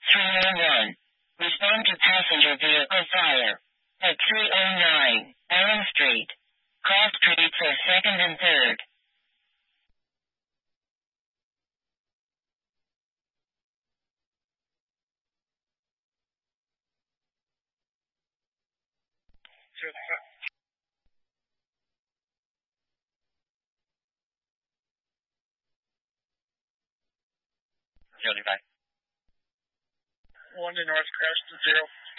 301. Respond to passenger vehicle fire. At 309, Elm Street. Cross streets of 2nd and 3rd. One to North Crest, 0.